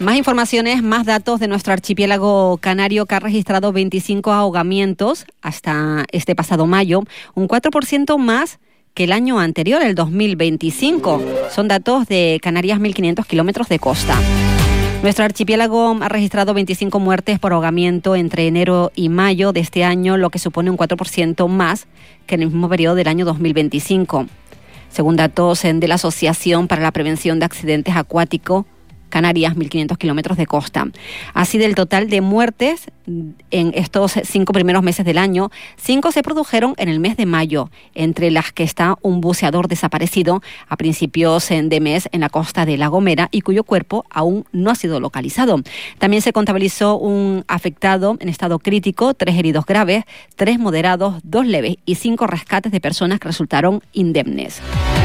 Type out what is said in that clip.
Más informaciones, más datos de nuestro archipiélago canario, que ha registrado 25 ahogamientos hasta este pasado mayo, un 4% más que el año anterior, el 2025. Son datos de Canarias, 1.500 kilómetros de costa. Nuestro archipiélago ha registrado 25 muertes por ahogamiento entre enero y mayo de este año, lo que supone un 4% más que en el mismo periodo del año 2025. Según datos de la Asociación para la Prevención de Accidentes Acuáticos, Canarias, 1.500 kilómetros de costa. Así, del total de muertes en estos 5 primeros meses del año, 5 se produjeron en el mes de mayo, entre las que está un buceador desaparecido a principios de mes en la costa de La Gomera y cuyo cuerpo aún no ha sido localizado. También se contabilizó un afectado en estado crítico, 3 heridos graves, 3 moderados, 2 leves y 5 rescates de personas que resultaron indemnes.